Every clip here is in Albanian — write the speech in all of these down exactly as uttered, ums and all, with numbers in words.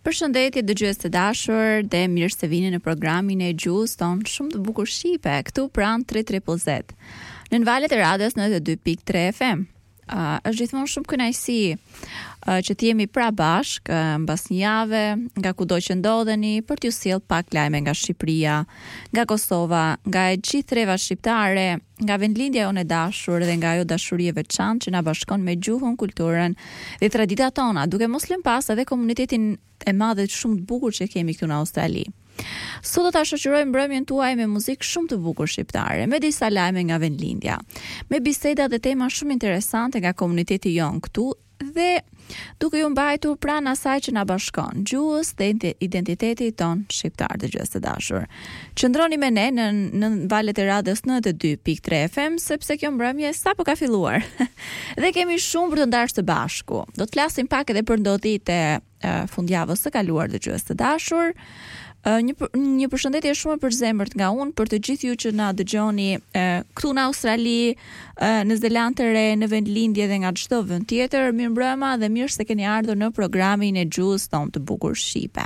Përshëndetje dëgjues të dashur dhe mirë se vini në programin e gjuhës tonë shumë të bukur shqipe këtu pranë tre tre Z. Në valët e radios në dy pikë tre F M. Uh, është gjithmonë shumë kënaqësi uh, që të jemi pra bashk uh, mbas një jave nga kudo që ndodheni për t'ju sjell pak lajme nga Shqipëria, nga Kosova, nga e gjithë treva shqiptare, nga vendlindja jonë e dashur dhe nga ajo dashuri e veçantë që na bashkon me gjuhën, kulturën dhe traditat tona, duke mos lënë pas edhe komunitetin e madh dhe shumë të bukur që kemi këtu në Australi. Sot do ta shoqërojmë mbrëmjen tuaj me muzikë shumë të bukur shqiptare, me disa lajme nga vendlindja, me biseda dhe tema shumë interesante nga komuniteti jon këtu dhe duke ju mbajtur pranë asaj që na bashkon, gjuhës dhe identitetit ton shqiptar, dëgjues të dashur. Qëndroni me ne në në valët e radios në dy pikë tre F M sepse kjo mbrëmje sapo ka filluar. Dhe kemi shumë për të ndarë së bashku. Do të flasim pak edhe për ndodhitë e fundjavës së kaluar, dëgjues të dashur. Uh, një, një përshëndetje shumë e përzemërt nga unë për të gjithë ju që na dëgjoni uh, këtu në Australi, uh, në Zeland të Re, në vendlindje dhe nga çdo vend tjetër. Mirëmbrëma dhe mirë se keni ardhur në programin e gjuhës tonë të bukur shqipe.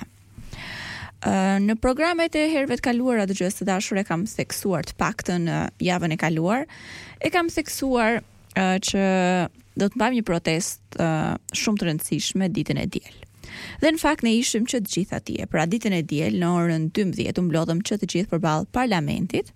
Uh, në programet e herëve të kaluara dëgjues të dashur e kam theksuar të paktën uh, javën e kaluar, e kam theksuar uh, që do të bëjmë një protestë uh, shumë të rëndësishme ditën e diel. Dhe në fakt ne ishim që të gjithë atje. Pra ditën e diel në orën dymbëdhjetë u mblodhëm që të gjithë përballë parlamentit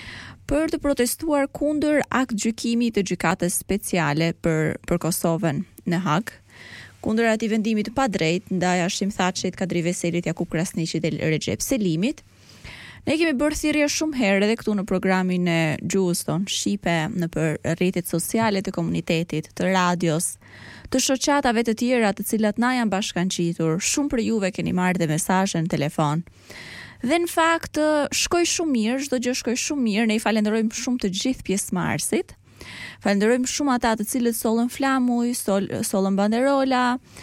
për të protestuar kundër aktgjykimit të gjykatës speciale për për Kosovën në Hag, kundër atij vendimi të padrejtë ndaj Hashim Thaçit, Kadri Veselit, Jakub Krasniqit dhe Recep Selimit. Ne kemi bërë thirrje shumë herë edhe këtu në programin e gjuhës tonë shqipe, në për rrjetet sociale të komunitetit, të radios, të shoqatave të tjera të cilat na janë bashkangjitur. Shumë për juve keni marrë dhe mesazhe në telefon. Dhe në fakt shkoi shumë mirë, çdo gjë shkoi shumë mirë. Ne i falenderojmë shumë të gjithë pjesëmarrësit. Falenderojmë shumë ata të cilët sollën flamuj, sol, sollën banderola,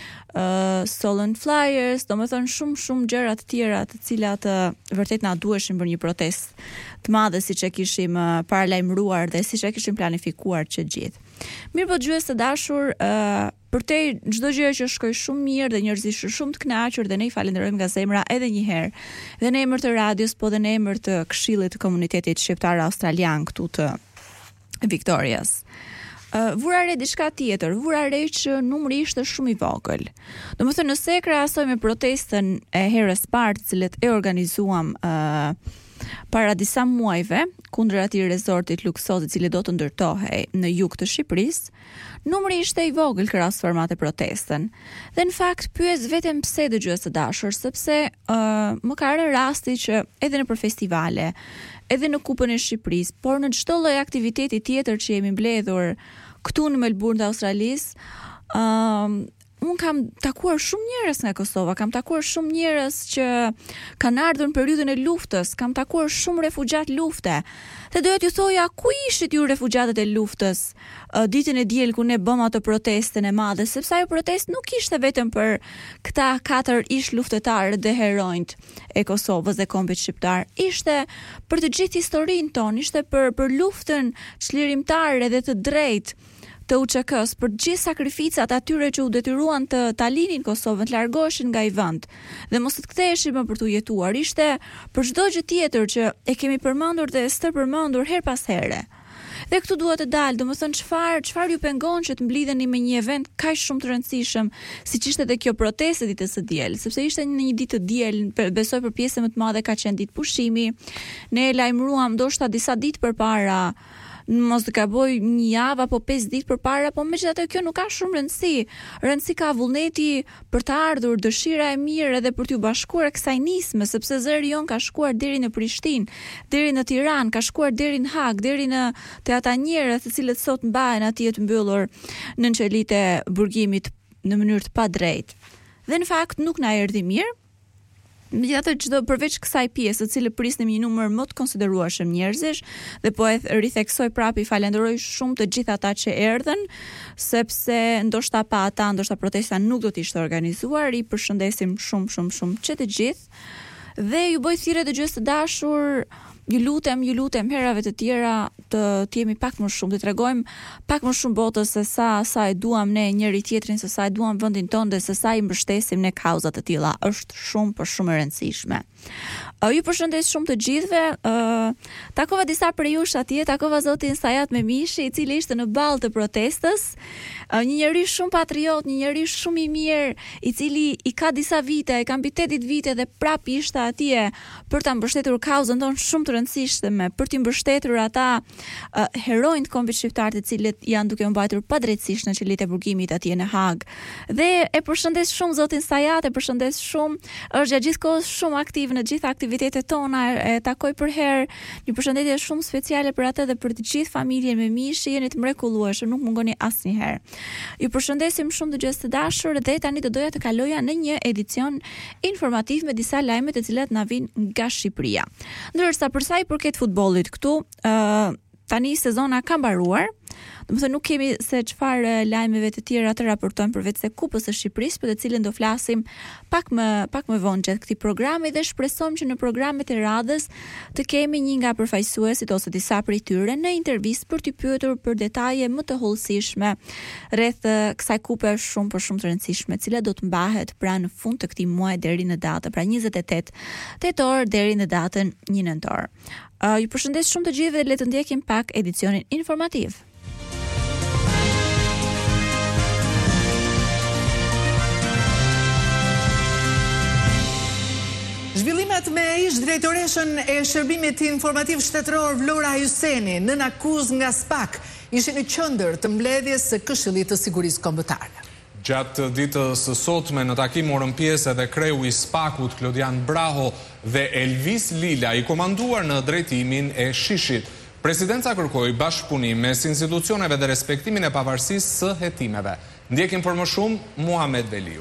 uh, sollën flyers, domethënë shumë shumë gjëra të tjera të cilat uh, vërtet na duheshin për një protestë të madhe siç e kishim uh, paralajmëruar dhe siç e kishim planifikuar që gjithë. Mirë po dëgjues të dashur, uh, përtej çdo gjë që shkoi shumë mirë dhe njerëzit shumë të kënaqur dhe ne i falenderojmë nga zemra edhe një herë. Dhe në emër të radios, po dhe në emër të Këshillit të Komunitetit Shqiptar Australian këtu të Victorias. Uh, vura re diçka tjetër, vura re që numri ishte shumë i vogël. Domethënë nëse e krahasoj me protestën e herës parë të cilët e organizuam uh, para disa muajve kundër atij rezortit luksoz i cili do të ndërtohej në jug të Shqipërisë, numri ishte i vogël krahasuar me atë protestën. Dhe në fakt pyes vetëm pse dëgjues të dashur, sepse uh, më ka rënë rasti që edhe në për festivale, edhe në Kupën e Shqipërisë, por në çdo lloj aktiviteti tjetër që jemi mbledhur këtu në Melbourne të Australisë, um, unë kam takuar shumë njerëz nga Kosova, kam takuar shumë njerëz që kanë ardhur në periudhën e luftës, kam takuar shumë refugjat lufte. Dhe doja t'ju thoja, ku ishit ju refugjatët e luftës uh, ditën e diel ku ne bëm atë protestën e madhe, sepse ajo protestë nuk ishte vetëm për këta katër ish luftëtarë dhe heronjt e Kosovës dhe kombit shqiptar, ishte për të gjithë historinë tonë, ishte për për luftën çlirimtare dhe të drejtë të U Q K-s, për gjithë sakrificat atyre që u detyruan të ta linin Kosovën, të largoheshin nga ai vend dhe mos të ktheheshin më për të jetuar. Ishte për çdo gjë tjetër që e kemi përmendur dhe stër përmendur her pas here. Dhe këtu dua të dal, domethënë çfarë çfarë ju pengon që të mblidheni me një event kaq shumë të rëndësishëm, siç ishte edhe kjo protestë ditës së diel, sepse ishte në një ditë të diel, besoj për pjesën më të madhe ka qenë ditë pushimi. Ne e lajmëruam ndoshta disa ditë përpara, mos të gaboj një javë apo pesë ditë përpara, po megjithatë kjo nuk ka shumë rëndësi. Rëndësi ka vullneti për të ardhur, dëshira e mirë edhe për t'ju bashkuar kësaj nisme, sepse zëri jon ka shkuar deri në Prishtinë, deri në Tiranë, ka shkuar deri në Hag, deri në te ata njerëz të cilët sot mbahen atje të mbyllur në çelitë e burgimit në mënyrë të padrejtë. Dhe në fakt nuk na erdhi mirë. Megjithatë çdo përveç kësaj pjesë, të cilë prisnim një numër më të konsiderueshëm njerëzish, dhe po e ritheksoj prapë, i falenderoj shumë të gjithë ata që erdhën, sepse ndoshta pa ata, ndoshta protesta nuk do të ishte organizuar. I përshëndesim shumë shumë shumë që të gjithë. Dhe ju bëj thirrje dëgjues të dashur, ju lutem, ju lutem herave të tjera të, të jemi pak më shumë, të tregojmë pak më shumë botës se sa sa e duam ne njëri tjetrin, se sa e duam vendin tonë dhe se sa i mbështesim ne kauza të tilla. Është shumë për shumë e rëndësishme. Uh, ju përshëndes shumë të gjithëve. Uh, takova disa prej jush atje, takova zotin Sajat Memishi, i cili ishte në ball të protestës. Uh, një njerëz shumë patriot, një njerëz shumë i mirë, i cili i ka disa vite, i ka mbi tetëdhjetë vite dhe prap ishte atje për ta mbështetur kauzën tonë shumë të rëndësishme, për të mbështetur ata uh, heronjtë kombit shqiptar të cilët janë duke u mbajtur padrejtësisht në qelitë e burgimit atje në Hag. Dhe e përshëndes shumë zotin Sajat, e përshëndes shumë, është gjatë gjithë kohës shumë aktiv në gjitha aktivitetet tona, e takoj për herë. Një përshëndetje shumë speciale për atë dhe për të gjithë familjen Memishi, jeni të mrekullueshëm, nuk mungoni asnjëherë. Ju përshëndesim shumë të gjithë të dashur dhe tani do doja të kaloja në një edicion informativ me disa lajme të cilat na vijnë nga Shqipëria. Ndërsa për sa i përket futbollit këtu, uh, tani sezona ka mbaruar. Do të thënë nuk kemi se çfarë lajmeve të tjera të raportojmë përveç se Kupës së Shqipërisë, për të cilën do flasim pak më pak më vonë gjatë këtij programi dhe shpresojmë që në programet e radhës të kemi një nga përfaqësuesit ose disa prej tyre në intervistë për t'i pyetur për detaje më të hollësishme rreth kësaj kupe shumë për shumë të rëndësishme, e cila do të mbahet pra në fund të këtij muaji deri në datën pra njëzet e tetë tetor deri në datën një nëntor. Uh, ju përshëndes shumë të gjithëve dhe le të ndjekim pak edicionin informativ. Zhvillimet me ish drejtoreshën e shërbimit informativ shtetëror Vlora Hyseni nën akuzë nga SPAK ishin në qendër të mbledhjes së Këshillit të Sigurisë Kombëtare. Gjatë ditës së sotme në takim morën pjesë edhe kreu i SPAK-ut Klodian Braho dhe Elvis Lila, i komanduar në drejtimin e Shishit. Presidenca kërkoi bashkëpunim mes institucioneve dhe respektimin e pavarësisë së hetimeve. Ndjekim për më shumë Muhamet Veliu.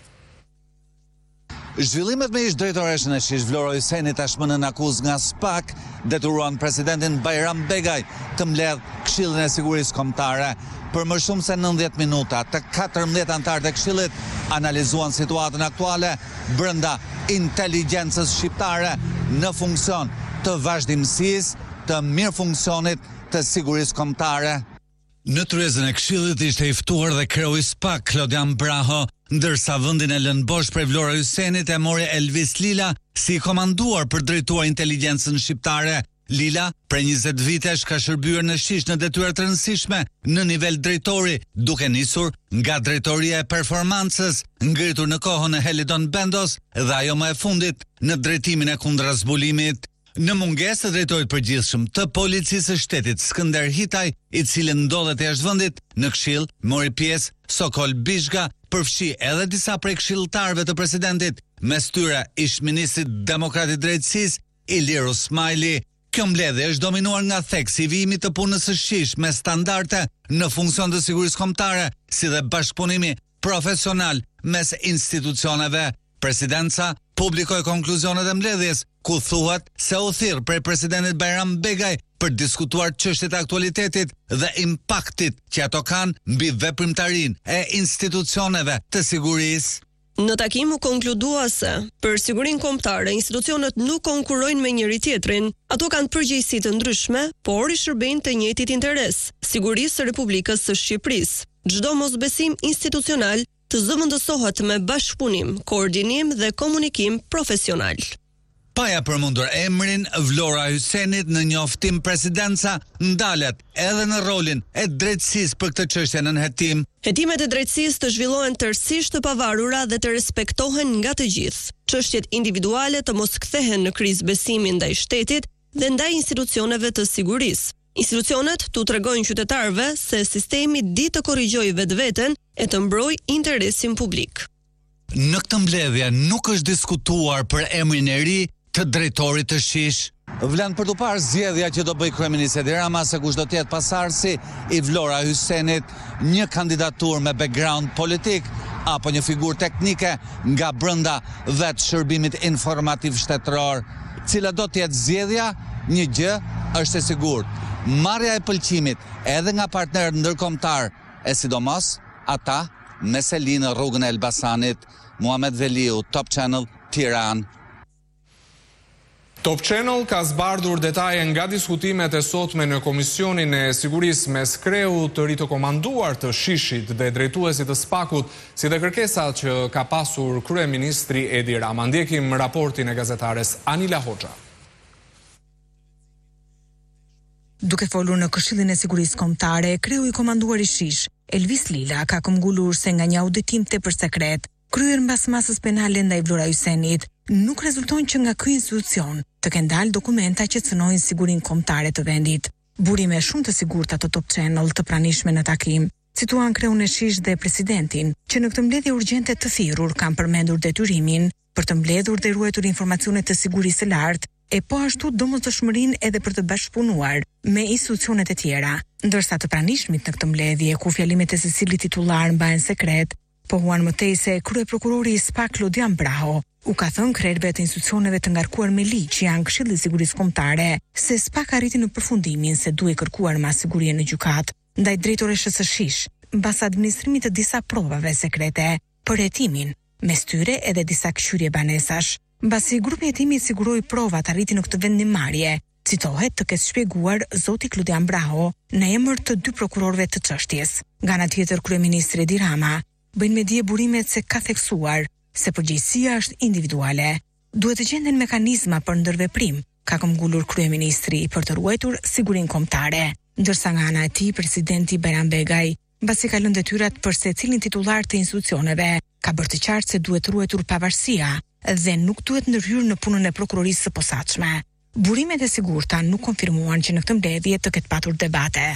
Zhvillimet me ish drejtoreshën e Shish Vlora Hyseni tashmë në akuzë nga SPAK detyruan presidentin Bajram Begaj të mbledh Këshillin e Sigurisë Kombëtare. Për më shumë se nëntëdhjetë minuta, të katërmbëdhjetë anëtarët e Këshillit analizuan situatën aktuale brenda inteligjencës shqiptare në funksion të vazhdimësisë të mirë funksionit të sigurisë kombëtare. Në tryezën e Këshillit ishte i ftuar dhe kreu i SPAK Klodian Braho, ndërsa vendin e lënë bosh prej Vlora Hysenit e mori Elvis Lila si i komanduar për drejtuar inteligjencën shqiptare. Lila, prej njëzet vitesh, ka shërbyer në Shish në detyra të rëndësishme në nivel drejtori, duke nisur nga drejtoria e performancës, ngritur në kohën e Helidon Bendos dhe ajo më e fundit në drejtimin e kundra zbulimit. Në mungesë të drejtorit përgjithshëm të policisë së shtetit Skënder Hitaj, i cili ndodhet jashtë vendit, në këshill mori pjesë Sokol Bishga, përfshi edhe disa prej këshilltarëve të presidentit, mes tyre ish ministrit demokrat i drejtësisë Ilir Usmajli. Kjo mbledhje është dominuar nga theksi i vijimit të punës së Shish me standarde në funksion të sigurisë kombëtare, si dhe bashkëpunimi profesional mes institucioneve. Presidenca publikoi konkluzionet e mbledhjes, ku thuhet se u thirr prej presidentit Bajram Begaj për diskutuar çështjet e aktualitetit dhe impaktit që ato kanë mbi veprimtarinë e institucioneve të sigurisë. Në takim u konkludua se, për sigurinë kombëtare, institucionet nuk konkurrojnë me njëri tjetrin. Ato kanë përgjegjësi të ndryshme, por i shërbejnë të njëjtit interes, sigurisë së Republikës së Shqipërisë. Çdo mosbesim institucional të zëvendësohet me bashkëpunim, koordinim dhe komunikim profesional. Paja përmundur emrin Vlora Hysenit në njoftim presidenca ndalet edhe në rolin e drejtësisë për këtë çështje në hetim. Hetimet e drejtësisë të zhvillohen tërësisht të pavarura dhe të respektohen nga të gjithë. Çështjet individuale të mos kthehen në krizë besimi ndaj shtetit dhe ndaj institucioneve të sigurisë. Institucionet tu tregojnë qytetarëve se sistemi di të korrigjojë vetveten e të mbrojë interesin publik. Në këtë mbledhje nuk është diskutuar për emrin e ri të drejtorit të Shish. Vlen për të parë zgjedhja që do bëj kryeministri Edi Rama se kush do të jetë pasardhësi i Vlora Hysenit, një kandidaturë me background politik apo një figurë teknike nga brenda vetë shërbimit informativ shtetëror. Cila do të jetë zgjedhja, një gjë është e sigurt. Marrja e pëlqimit edhe nga partnerët ndërkombëtar, e sidomos ata me seli në rrugën e Elbasanit. Muhamet Veliu, Top Channel, Tiranë. Top Channel ka zbardhur detaje nga diskutimet e sotme në Komisionin e Sigurisë mes kreu të ritokomanduar të Shishit dhe drejtuesit të Spakut, si dhe kërkesat që ka pasur kryeministri Edi Rama. Ndjekim raportin e gazetares Anila Hoxha. Duke folur në Këshillin e Sigurisë Kombëtare, kreu i komanduar i Shish, Elvis Lila, ka këmbgulur se nga një auditim tepër sekret, kryer mbas masës penale ndaj Vlora Hysenit, nuk rezulton që nga ky institucion të kenë dalë dokumenta që cënojnë sigurinë kombëtare të vendit. Burime shumë të sigurta të Top Channel të pranishme në takim cituan kreun e Shish dhe presidentin, që në këtë mbledhje urgjente të thirrur kanë përmendur detyrimin për të mbledhur dhe ruajtur informacione të sigurisë së lartë, e po ashtu domosdoshmërinë edhe për të bashkëpunuar me institucionet e tjera, ndërsa të pranishmit në këtë mbledhje ku fjalimet e secilit titullar mbahen sekret, pohuan mëtej se kryeprokurori i Spak Lodian Braho u ka thënë krerëve të institucioneve të ngarkuar me ligj që janë Këshilli i Sigurisë Kombëtare se Spak arriti në përfundimin se duhej kërkuar mas sigurie në gjykatë ndaj drejtoresës së Shish, mbas administrimit të disa provave sekrete për hetimin, mes tyre edhe disa këshyrje banesash. Mbasi grupi hetimi siguroi provat arriti në këtë vendimmarrje, citohet të ketë shpjeguar zoti Lodian Braho në emër të dy prokurorëve të çështjes. Nga ana tjetër, kryeministri Edi Rama bëjnë me dije burimet se ka theksuar se përgjegjësia është individuale. Duhet të gjenden mekanizma për ndërveprim, ka këmbgulur kryeministri për të ruajtur sigurinë kombëtare, ndërsa nga ana e tij presidenti Bayram Begaj, mbasi ka lënë detyrat për secilin titullar të institucioneve, ka bërë të qartë se duhet ruajtur pavarësia dhe nuk duhet ndërhyrë në punën e prokurorisë së posaçme. Burimet e sigurta nuk konfirmuan që në këtë mbledhje të ketë patur debate.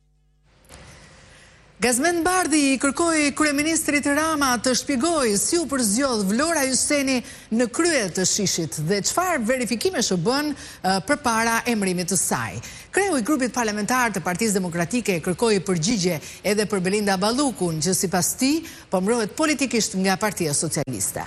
Gazmend Bardhi i kërkoi kryeministrit Rama të shpjegojë si u përzgjodh Vlora Hyseni në krye të Shishit dhe çfarë verifikimesh u bën uh, përpara emërimit të saj. Kreu i grupit parlamentar të Partisë Demokratike kërkoi përgjigje edhe për Belinda Ballukun, që sipas tij po mbrohet politikisht nga Partia Socialiste.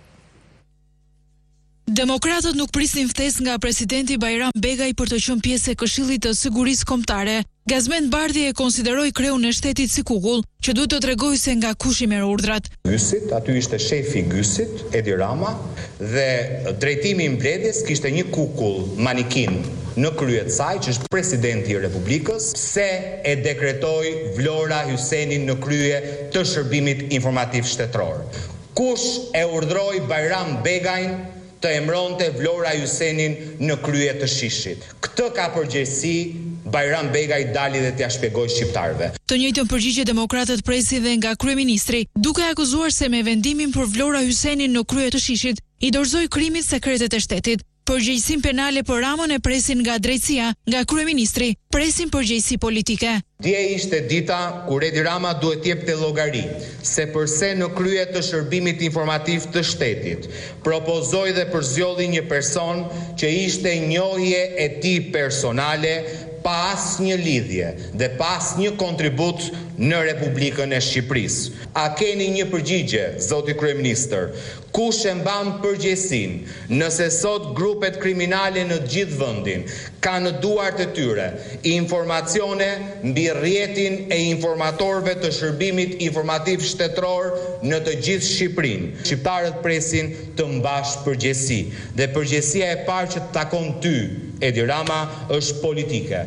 Demokratët nuk prisnin ftesë nga presidenti Bayram Begaj për të qenë pjesë e Këshillit të Sigurisë Kombëtare. Gazmend Bardhi e konsideroi kreun e shtetit si kukull, që duhet të tregojë se nga kush i merr urdhrat. Gysit, aty ishte shefi i Gysit, Edi Rama, dhe drejtimi i mbledhjes kishte një kukull manikin në krye të saj, që është presidenti i Republikës, se e dekretoi Vlora Hysenin në krye të shërbimit informativ shtetëror. Kush e urdhroi Bayram Begajn të emronte Vlora Hysenin në krye të Shishit? Këtë ka përgjegjësi Bayram Begaj dali dhe t'ia shpjegojë shqiptarëve. Të njëjtën përgjigje demokratët presin dhe nga kryeministri, duke akuzuar se me vendimin për Vlora Hysenin në krye të Shishit i dorëzoi krimit sekretet e shtetit. Përgjegjësinë penale për Ramën e presin nga drejtësia, nga kryeministri presin përgjegjësi politike. Dje ishte dita kur Edi Rama duhet t'jepte llogari se përse në krye të shërbimit informativ të shtetit propozoi dhe përzgjodhi një person që ishte njohje e tij personale pa asnjë lidhje dhe pa asnjë kontribut në Republikën e Shqipërisë. A keni një përgjigje, zoti kryeministër? Kush e mban përgjegjësinë nëse sot grupet kriminale në gjithë vendin kanë në duart e tyre informacione mbi rrjetin e informatorëve të shërbimit informativ shtetëror në të gjithë Shqipërinë? Shqiptarët presin të mbash përgjegjësi dhe përgjegjësia e parë që të takon ty, Edi Rama, është politike.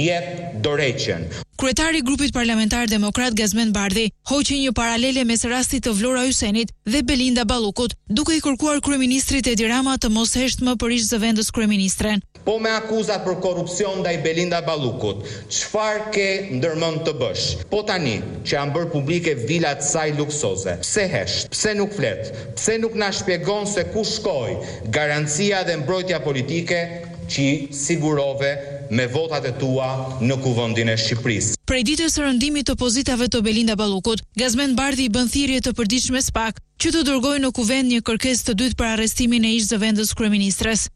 Jep dorëheqjen. Kryetari i grupit parlamentar demokrat Gazmend Bardhi hoqi një paralele mes rastit të Vlora Hysenit dhe Belinda Ballukut, duke i kërkuar kryeministrit Edi Rama të mos hesht më për ish zëvendës kryeministren. Po me akuzat për korrupsion ndaj Belinda Ballukut, çfarë ke ndërmend të bësh? Po tani që janë bërë publike vilat saj luksoze, pse hesht? Pse nuk flet? Pse nuk na shpjegon se ku shkoi garancia dhe mbrojtja politike që sigurove me votat e tua në kuvendin e Shqipërisë? Prej ditës së rëndimit të pozitave të Belinda Ballukut, Gazmend Bardhi bën thirrje të përditshme Spak që të dërgojë në kuvend një kërkesë të dytë për arrestimin e ish zëvendës kryeministres.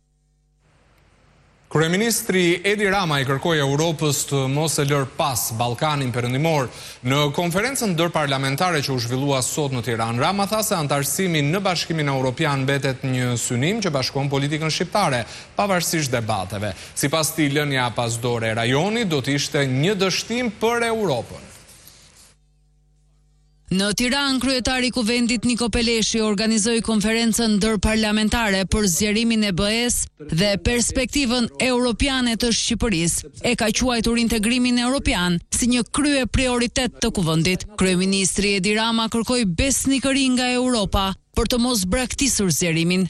Kryeministri Edi Rama i kërkoi Europës të mos e lër pas Ballkanin Perëndimor. Në konferencën ndërparlamentare që u zhvillua sot në Tiranë, Rama tha se antarësimi në Bashkimin Evropian mbetet një synim që bashkon politikën shqiptare, pavarësisht debateve. Sipas tij, lënia pas dore e rajonit do të ishte një dështim për Europën. Në Tiranë, kryetari i Kuvendit Niko Peleshi organizoi konferencën ndërparlamentare për zgjerimin e B E-s dhe perspektivën europiane të Shqipërisë. E ka quajtur integrimin europian si një krye prioritet të Kuvendit. Kryeministri Edi Rama kërkoi besnikëri nga Europa për të mos braktisur zgjerimin.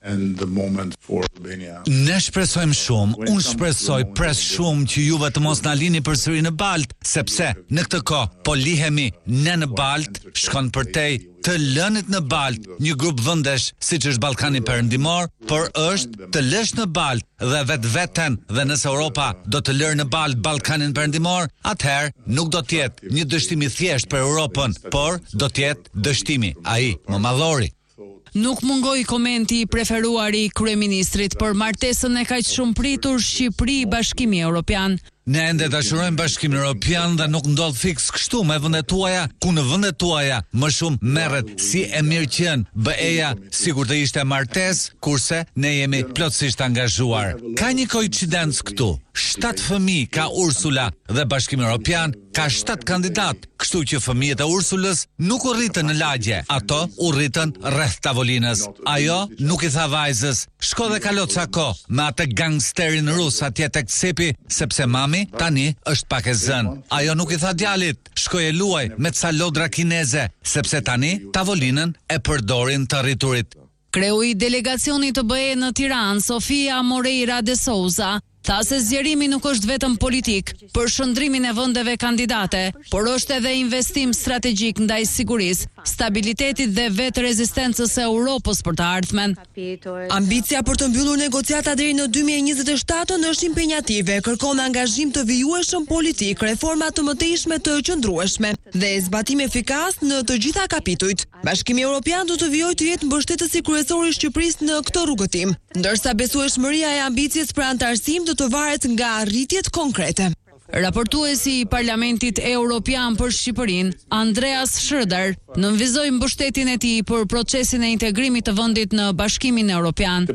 Ne shpresojmë shumë, unë shpresoj pres shumë që juve të mos na lini përsëri në Balt, sepse në këtë kohë po lihemi ne në Balt, shkon përtej të lënit në Balt një grup vendesh siç është Ballkani Perëndimor, por është të lësh në Balt dhe vetveten dhe nëse Europa do të lërë në Balt Ballkanin Perëndimor, atëherë nuk do të jetë një dështim i thjesht për Europën, por do të jetë dështimi ai më madhori. Nuk mungoi komenti i preferuari i kryeministrit për martesën e kaq shumë pritur Shqipëri-Bashkimi Evropian. Ne ende dashurojmë Bashkimin Evropian dhe nuk ndodh fiks kështu me vendet tuaja, ku në vendet tuaja më shumë merret si e mirë qen B E-ja, sikur të ishte martesë, kurse ne jemi plotësisht angazhuar. Ka një koincidencë këtu. Shtat fëmijë ka Ursula dhe Bashkimi Evropian ka shtat kandidat, kështu që fëmijët e Ursulës nuk u rritën në lagje, ato u rritën rreth tavolinës. Ajo nuk i tha vajzës, shko dhe kalo ca kohë me atë gangsterin rus atje tek cepi, sepse mami tani është pak e zënë. Ajo nuk i tha djalit, shkoj e luaj me ca lodra kineze, sepse tani tavolinën e përdorin të rriturit. Kreu i delegacionit të B E në Tiranë, Sofia Moreira de Souza, tha se zgjerimi nuk është vetëm politik për shëndrimin e vendeve kandidate, por është edhe investim strategjik ndaj sigurisë, stabilitetit dhe vetë rezistencës e Europës për të ardhmen. Ambicia për të mbyllur negociata deri në dy mijë e njëzet e shtatë është impenjative, kërkon angazhim të vijueshëm politik, reforma të mëtejshme të qëndrueshme dhe zbatim efikas në të gjitha kapitujt. Bashkimi Evropian do të vijojë të jetë mbështetësi kryesor i Shqipërisë në këtë rrugëtim, ndërsa besueshmëria e ambicjes për antarësim do të varet nga arritjet konkrete. Raportuesi i Parlamentit Evropian për Shqipërinë, Andreas Schröder, nënvizoi mbështetjen e tij për procesin e integrimit të vendit në Bashkimin Evropian.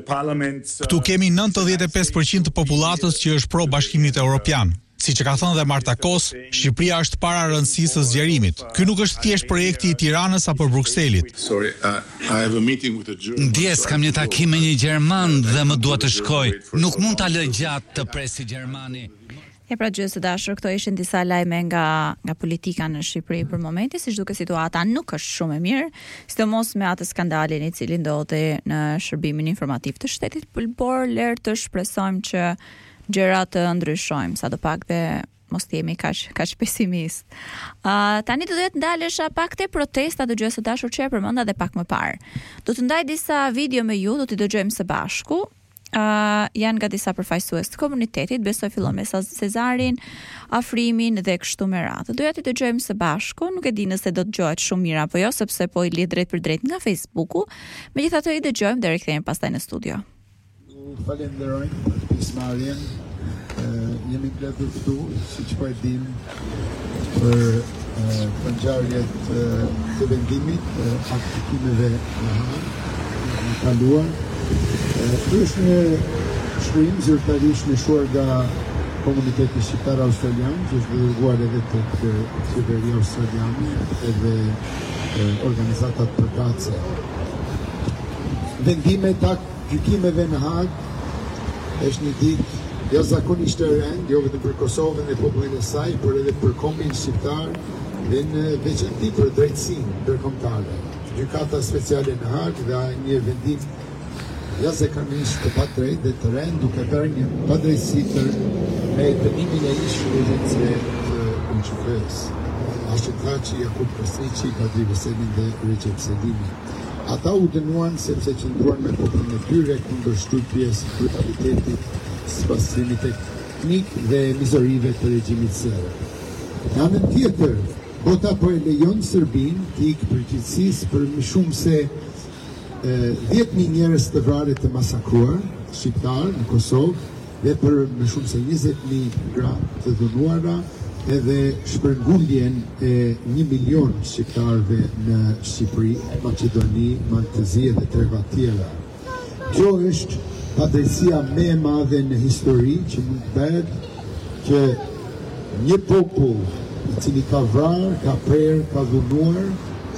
Ktu kemi nëntëdhjetë e pesë përqind të popullatës që është pro Bashkimit Evropian. Siç e ka thënë dhe Marta Kos, Shqipëria është para rëndësisë së zgjerimit. Ky nuk është thjesht projekti i Tiranës apo Brukselit. Ndjes kam një takim me një gjerman dhe më dua të shkoj. Nuk mund ta lë gjatë të presi gjermani. E pra gjësë të dashur, këto ishin disa lajme nga, nga politika në Shqipëri për momenti, si duke situata nuk është shumë e mirë, sidomos me atë skandalin i cili ndodhi në shërbimin informativ të shtetit, por lërë të shpresojmë që gjërat të ndryshojmë, sa do pak dhe mos të jemi kaq kaq pesimist. Uh, tani do të ndalesha pak te protesta të gjësë të dashur që e përmenda dhe pak më parë. Do të ndaj disa video me ju, do t'i dëgjojmë së bashku. Uh, janë nga disa përfaqësues të komunitetit, besoj fillon me Cezarin, afrimin dhe kështu me radhë. Doja t'i dëgjojmë së bashku, nuk e di nëse do të dëgjohet shumë mirë apo jo, sepse po i lidh drejt për drejt nga Facebooku. Megjithatë i dëgjojmë dhe rikthehemi pastaj në studio. Falenderojmë pjesëmarrjen. Jemi bletur këtu, siç po e dim, për ngjarjet të vendimit, aktikimeve të kaluar. Është një shkrim zyrtarisht nishuar nga komuniteti shqiptar australian, që është dërguar edhe tek qeveria australiane edhe organizatat përkatëse. Vendimet e gjykimeve në Hag është një ditë jashtëzakonisht e rëndë, jo vetëm për Kosovën dhe popullin e saj, por edhe për kombin shqiptar dhe në veçanti për drejtësinë ndërkombëtare. Gjykata speciale në Hag dha një vendim jashtëzakonisht të padrejtë dhe të rëndë, duke bërë një padrejtësi të me dënimin e ish urgjencëve të U Q K-s. Ashtu Thaçi, Jakub Krasniqi, Kadri Veselin dhe Recep Selimi. Ata u dënuan sepse qëndruan me popullin e tyre kundër shtypjes, brutalitetit, spastimit teknik dhe mizorive të regjimit serb. Në anën tjetër, bota po e lejon Serbinë të ikë përgjegjësisë për më shumë se dhjetë mijë njerëz të vrarë të masakruar shqiptar në Kosovë dhe për më shumë se njëzet mijë gra të dhunuara, edhe shpërnguljen e një milion shqiptarëve në Shqipëri, Maqedoni, Maltezi dhe treva tjera. Kjo është padrejtësia më e madhe në histori që mund të bëhet, që një popull i cili ka vrarë, ka prerë, ka dhunuar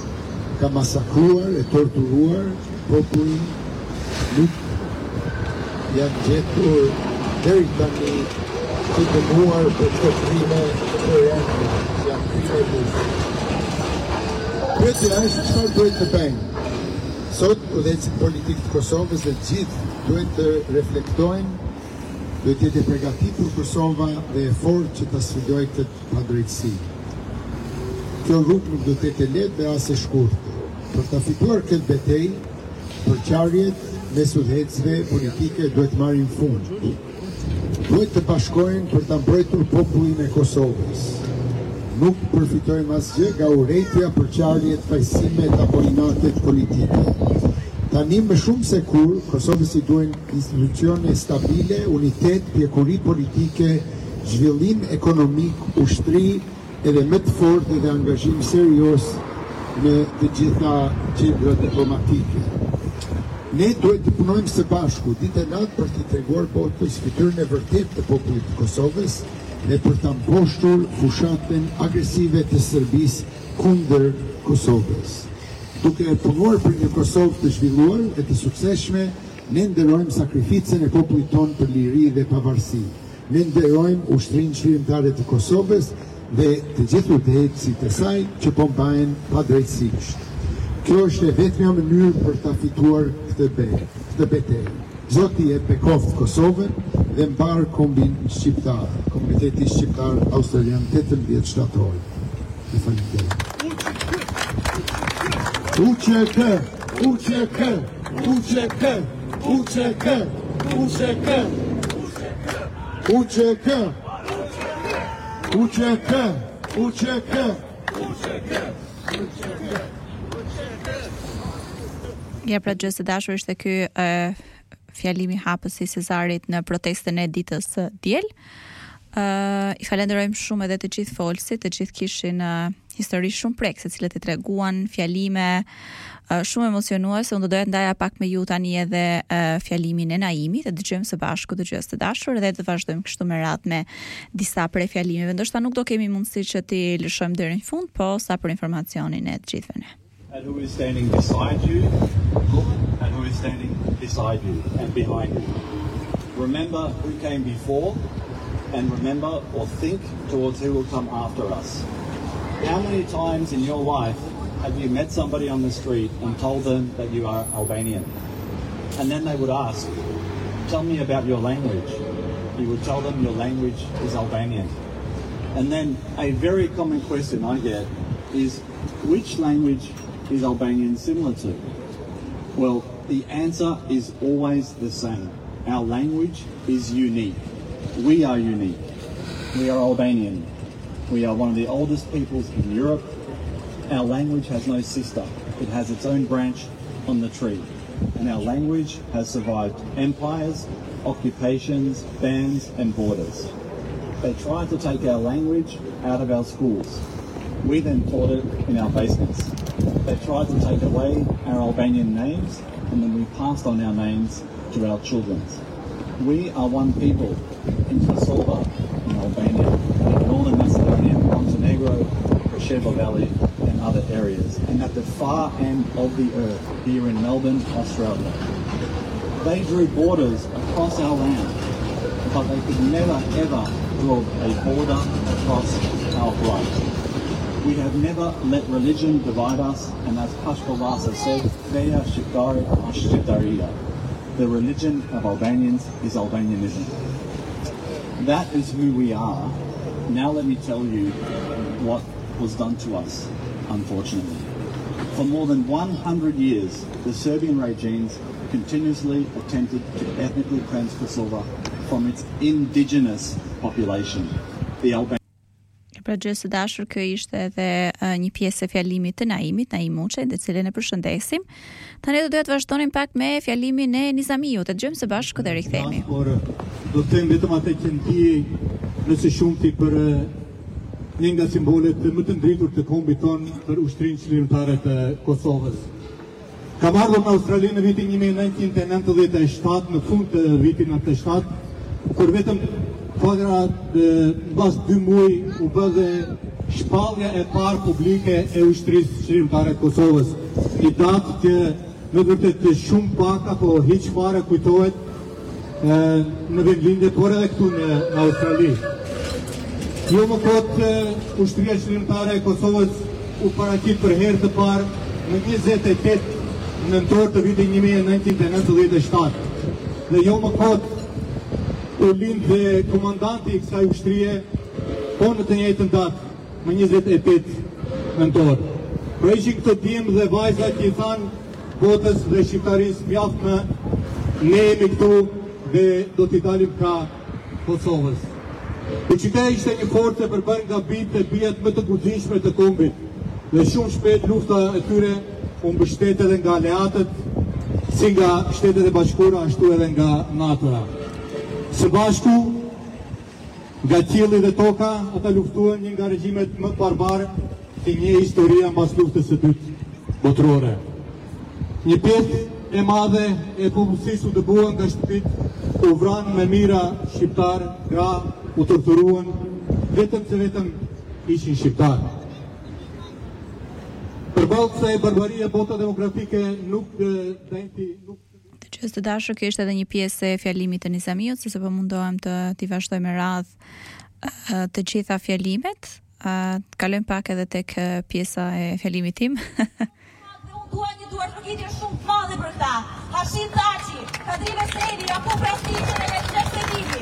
ka masakruar e torturuar popullin, nuk janë gjetur deri tani të dënuar për të krime të rëndë, që janë krime buzë. Pyetja është çfarë duhet të bëjmë? Sot udhëhecit politik të Kosovës dhe gjithë duhet të reflektojnë, duhet të jetë përgatitur Kosova dhe e fortë që ta sfidojë këtë padrejtësi. Kjo rrugë nuk do të jetë e lehtë dhe as e shkurtër. Për ta fituar këtë betejë, përçarjet mes udhëhecëve politike duhet marrin fund. Duhet të bashkohen për ta mbrojtur popullin e Kosovës. Nuk përfitojmë asgjë nga urrejtja, përçarjet, fajsimet apo inatet politike. Tani më shumë se kur, Kosovës i duhen institucione stabile, unitet, pjekuri politike, zhvillim ekonomik, ushtri, edhe më të fortë dhe angazhim serioz në të gjitha qendrat diplomatike. Ne duhet të punojmë së bashku ditë e natë për të treguar botës fytyrën e vërtetë të popullit të Kosovës dhe për ta mposhtur fushatën agresive të Serbisë kundër Kosovës. Duke e punuar për një Kosovë të zhvilluar e të suksesshme, ne nderojmë sakrificën e popullit tonë për liri dhe pavarësi. Ne nderojmë ushtrinë çlirimtare të Kosovës dhe të gjithë udhëhecit e saj që po mbahen padrejtësisht. Kjo është e vetmja mënyrë për ta fituar këtë be- këtë betejë. Zoti e bekoft Kosovën dhe mbar kombin shqiptar, Komiteti Shqiptar Australian tetëmbëdhjetë shtator. Ju falenderoj. U Q K, U Q K, U Q K, U Q K, U Q K, U Q K, U Q K, U Q K, Ja, pra gjësë të dashur ishte ky uh, fjalimi hapës i Cezarit në protestën e ditës së diel. Uh, I falenderojmë shumë edhe të gjithë folësit, të gjithë kishin uh, histori shumë prekse, të cilët i treguan fjalime uh, shumë emocionuese. Unë do doja ndaja pak me ju tani edhe uh, fjalimin e Naimit, të dëgjojmë së bashku të gjësë të dashur dhe të vazhdojmë kështu me radhë me disa prej fjalimeve. Ndoshta nuk do kemi mundësi që ti lëshojmë deri në fund, po sa për informacionin e të gjithëve ne. And who is standing beside you, and who is standing beside you and behind you. Remember who came before, and remember or think towards who will come after us. How many times in your life have you met somebody on the street and told them that you are Albanian? And then they would ask, tell me about your language. You would tell them your language is Albanian. And then a very common question I get is, which language is Albanian similar to? Well, the answer is always the same. Our language is unique. We are unique. We are Albanian. We are one of the oldest peoples in Europe. Our language has no sister. It has its own branch on the tree. And our language has survived empires, occupations, bans, and borders. They tried to take our language out of our schools. We then taught it in our basements. They tried to take away our Albanian names, and then we passed on our names to our children. We are one people in Kosovo, in Albania, in Northern Macedonia, Montenegro, Preševo Valley, and other areas, and at the far end of the earth, here in Melbourne, Australia. They drew borders across our land, but they could never ever draw a border across our blood. We have never let religion divide us, and as Pashko Vasa said, Feja Shqiptari është Shqiptaria. The religion of Albanians is Albanianism. That is who we are. Now let me tell you what was done to us, unfortunately. For more than one hundred years, the Serbian regimes continuously attempted to ethnically cleanse Kosovo from its indigenous population, the Albanians. Pra gjësë dashur, kjo ishte edhe uh, një pjesë e fjalimit të Naimit, Naim Muçaj, dhe cilën e përshëndesim. Tani do doja të vazhdonim pak me fjalimin e Nizamiut, të dëgjojmë së bashku dhe rikthehemi. Por do të them vetëm atë që ndjej nëse shumti për një nga simbolet më të ndritur të kombit ton për ushtrinë çlirimtare të Kosovës. Kam ardhur në Australi në vitin një mijë e nëntëqind e nëntëdhjetë e shtatë, në fund të vitit nëntëdhjetë e shtatë, kur vetëm para mbas dy muaj u bë dhe shpallja e parë publike e ushtrisë çlirimtare të Kosovës. një datë që në vërtet shumë pak apo hiç fare kujtohet në vendlindje, por edhe këtu në, në Australi. Jo më kot ushtria qendrore e Kosovës u paraqit për herë të parë në njëzet e tetë nëntor të vitit një mijë e nëntëqind e nëntëdhjetë e shtatë. Dhe jo më kot u lind dhe komandanti i kësaj ushtrie po në të njëjtën datë, më njëzet e tetë nëntor. Pra ishin këto djemë dhe vajza që i thanë botës dhe shqiptarisë mjaft me ne jemi këtu dhe do t'i dalim ka Kosovës. Për qyteti ishte një forcë për bërë nga bitë e bijat më të guximshme të kombit dhe shumë shpejt lufta e tyre u mbështet edhe nga aleatët, si nga Shtetet e Bashkuara ashtu edhe nga NATO-a. Së bashku, nga qielli dhe toka, ata luftuan një nga regjimet më barbare që një historia mbas luftës së dytë botërore. Një pjesë e madhe e popullsisë u dëbuan nga shtëpitë, u vranë me mira shqiptar, gra, u torturuan, vetëm se vetëm ishin shqiptar. Përballë kësaj barbarie, bota demokratike nuk denti nuk Të qësë të dashur, kjo ishte edhe një pjesë e fjalimit të Nizamiut, sepse po mundohem të t'i vazhdojmë me radhë të gjitha fjalimet. Të kalojmë pak edhe tek pjesa e fjalimit tim. Dua një duartërgjitje shumë të madhe për këta. Hashim Thaçi, Kadri Veseli, Apo Prastiqi dhe Mesut Sedimi.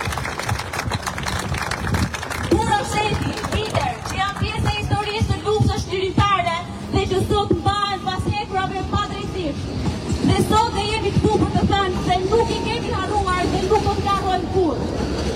Pura Sheti, lider, që janë pjesë e historisë të luftës shqirimtare dhe që sot mbahen pas hekurave padrejtisht. Dhe sot dhe jemi këtu për të thënë se nuk i kemi harruar dhe nuk do të harrojmë kurrë.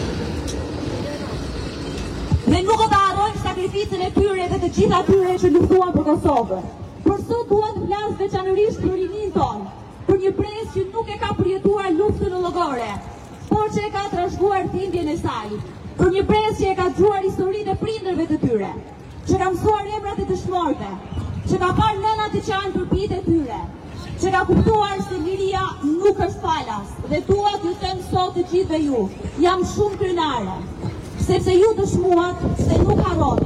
Dhe nuk do të harrojmë sakrificën e tyre dhe të gjitha tyre që luftuan për Kosovën. Por sot dua të flas veçanërisht për rinin ton, për një pres që nuk e ka përjetuar luftën në llogore, por që e ka trashëguar dhimbjen e saj, për një pres që e ka dëgjuar historinë e prindërve të tyre, që ka mësuar emrat e dëshmorëve, që ka parë nënat të qajnë për bijtë e tyre, që ka kuptuar se liria nuk është falas, dhe dua t'ju them sot të gjithëve ju, jam shumë krenare, sepse ju dëshmuat se nuk harroni.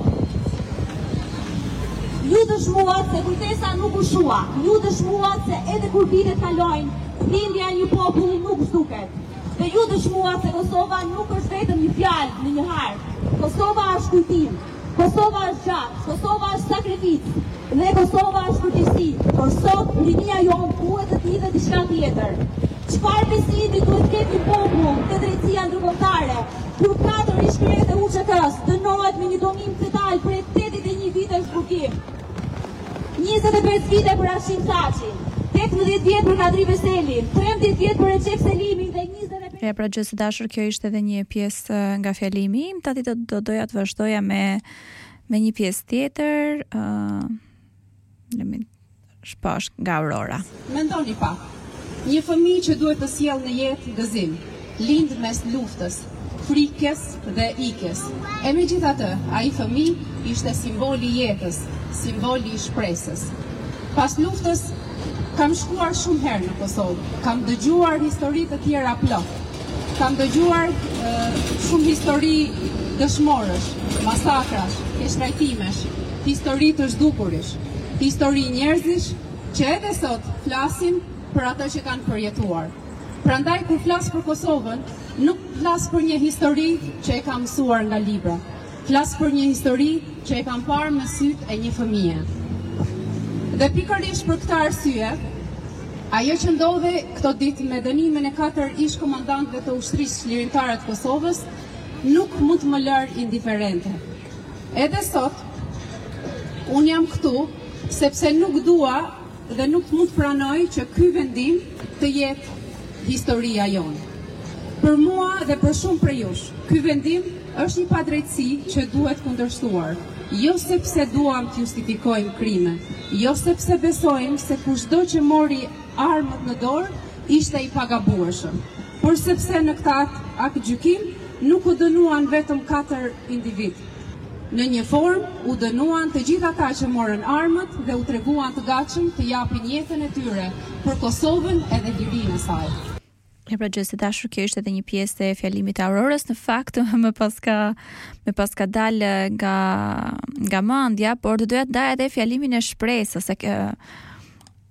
Ju dëshmuat se kujtesa nuk u shua, ju dëshmuat se edhe kur vitet kalojnë, dhimbja e një populli nuk zhduket. Dhe ju dëshmuat se Kosova nuk është vetëm një fjalë në një harë. Kosova është kujtim, Kosova është gjatë, Kosova është sakrificë, dhe Kosova është përgjegjësi. Por sot rinia jonë duhet të ditë diçka tjetër. Çfarë besimi duhet ketë një popull te drejtësia ndërkombëtare, kur katër rishkret e U Ç K-s dënohet me një dënim fetal për tetit e një vite shpërgim. njëzet e pesë vite për Hashim Thaçin, tetëmbëdhjetë vjet për Kadri Veselin, trembëdhjetë vjet për Recep Selimin dhe njëzet e pesë. Ja, pra gjithë dashur, kjo ishte edhe një pjesë nga fjalimi im. Tati do, do doja të vazhdoja me me një pjesë tjetër, ë uh, shpash nga Aurora. Mendoni pak. Një fëmijë që duhet të sjellë në jetë gëzim, lind mes luftës, frikës dhe ikjes. E megjithatë, ai fëmijë ishte simboli i jetës, simboli i shpresës. Pas luftës kam shkuar shumë herë në Kosovë, kam dëgjuar histori të tjera plot. Kam dëgjuar uh, shumë histori dëshmorësh, masakrash, keqtrajtimesh, histori të zhdukurish, histori njerëzish që edhe sot flasin për ato që kanë përjetuar. Prandaj kur flas për Kosovën, nuk flas për një histori që e kam mësuar nga libra. Flas për një histori që e kam parë me sytë e një fëmije. Dhe pikërisht për këtë arsye, ajo që ndodhi këto ditë me dënimin e katër ish komandantëve të ushtrisë çlirimtare të Kosovës, nuk mund të më lërë indiferente. Edhe sot, unë jam këtu, sepse nuk dua dhe nuk mund të pranoj që ky vendim të jetë historia jonë. Për mua dhe për shumë prej jush, ky vendim është një padrejtësi që duhet kundërshtuar, jo sepse duam të justifikojmë krime, jo sepse besojmë se kushdo që mori armët në dorë ishte i pagabueshëm, por sepse në këtë akt gjykim nuk u dënuan vetëm katër individ. Në një formë u dënuan të gjithë ata që morën armët dhe u treguan të gatshëm të japin jetën e tyre për Kosovën edhe lirinë e saj. E pra gjithë të dashur, kjo ishte edhe një pjesë e fjalimit të Aurorës. Në fakt, më paska, më paska dalë nga, nga mendja, por të doja të daj edhe fjalimin e shpresës, se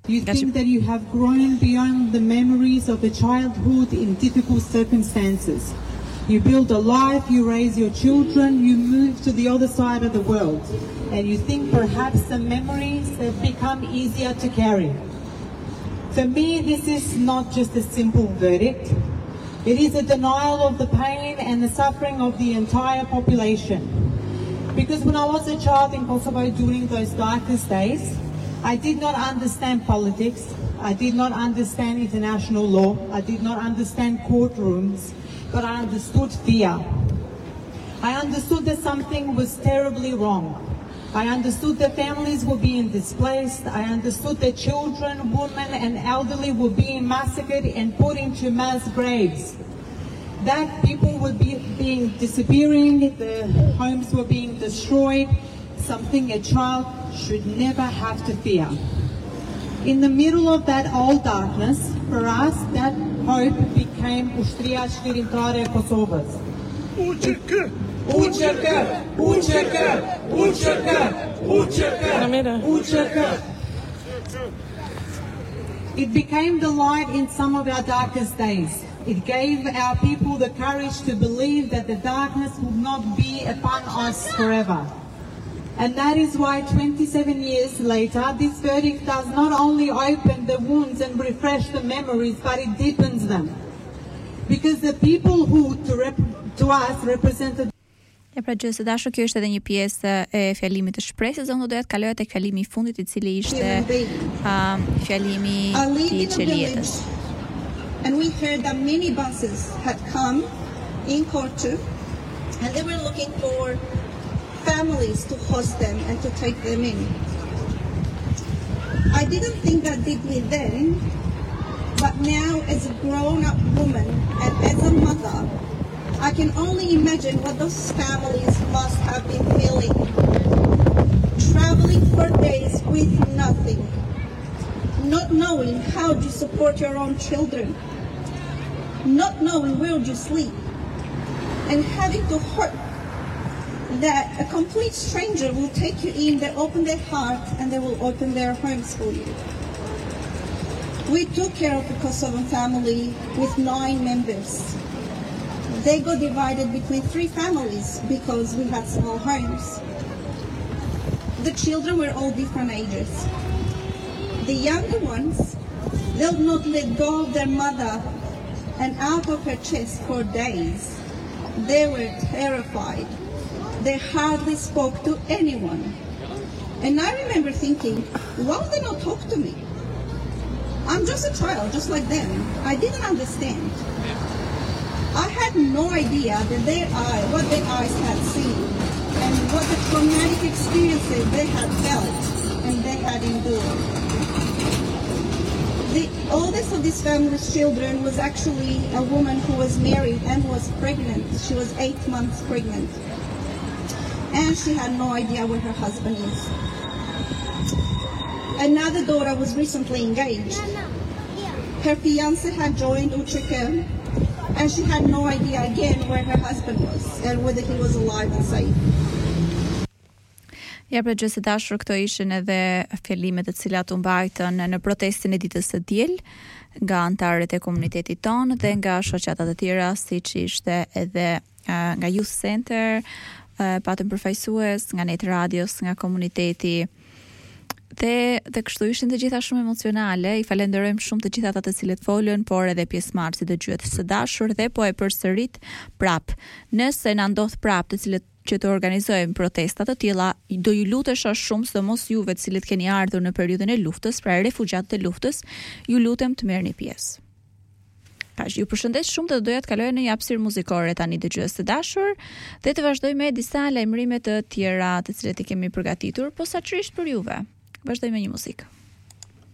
You think that you have grown beyond the memories of a childhood in difficult circumstances. You build a life, you raise your children, you move to the other side of the world, and you think perhaps the memories have become easier to carry. For me, this is not just a simple verdict. It is a denial of the pain and the suffering of the entire population. Because when I was a child in Kosovo during those darkest days, I did not understand politics, I did not understand international law, I did not understand courtrooms, but I understood fear. I understood that something was terribly wrong. I understood that families were being displaced. I understood that children, women, and elderly were being massacred and put into mass graves. That people were be, being disappearing, the homes were being destroyed, something a child should never have to fear. In the middle of that old darkness, for us, that hope became Ushtria Shqirimtare e Kosovës. Uçkë! Uçkë! Uçkë! Uçkë! Uçkë! It became the light in some of our darkest days. It gave our people the courage to believe that the darkness would not be upon us forever. And that is why twenty-seven years later, this verdict does not only open the wounds and refresh the memories, but it deepens them. Because the people who to, rep to us represented. E pra gjithë së dashur, kjo është edhe një pjesë e fjalimit të shpresës, unë doja të kaloja tek fjalimi i fundit, i cili ishte uh, fjalimi i Çelietës. And we heard that many buses had come in Korçë, and they were looking for families to host them and to take them in. I didn't think that deeply then, but now as a grown-up woman and as a mother, I can only imagine what those families must have been feeling. Traveling for days with nothing, not knowing how to support your own children, not knowing where you sleep, and having to hope that a complete stranger will take you in, they open their heart and they will open their homes for you. We took care of the Kosovan family with nine members. They got divided between three families because we had small homes. The children were all different ages. The younger ones, they'll not let go of their mother and out of her chest for days. They were terrified. They hardly spoke to anyone. And I remember thinking, why would they not talk to me? I'm just a child, just like them. I didn't understand. I had no idea that their eye, what their eyes had seen, and what the traumatic experiences they had felt and they had endured. The oldest of this family's children was actually a woman who was married and was pregnant. She was eight months pregnant. And she had no idea where her husband is. Another daughter was recently engaged. Her fiancé had joined U Q K, and she had no idea again where her husband was and whether he was alive and safe. Ja, për gjithë së dashur, këto ishin edhe fjalimet të cilat u mbajtën në protestin e ditës së diel nga anëtarët e komunitetit tonë dhe nga shoqata të tjera, siç ishte edhe uh, nga Youth Center, uh, patëm përfaqësues nga Net Radios, nga komuniteti. Dhe dhe kështu ishin të gjitha shumë emocionale. I falenderojmë shumë të gjitha ata të cilët folën, por edhe pjesëmarrësit e dëgjues së dashur, dhe po e përsërit prap. Nëse na ndodh prap të cilët që të organizojmë protesta të tilla, do ju lutesha shumë, sidomos juve të cilët keni ardhur në periudhën e luftës, pra refugjatët e luftës, ju lutem të merrni pjesë. Kaq, ju përshëndes shumë dhe doja të kaloj në një hapësirë muzikore tani dëgjues të dashur, dhe të vazhdoj me disa lajmërime të tjera të cilat i kemi përgatitur, posaçërisht për juve. Vazhdoj me një muzikë.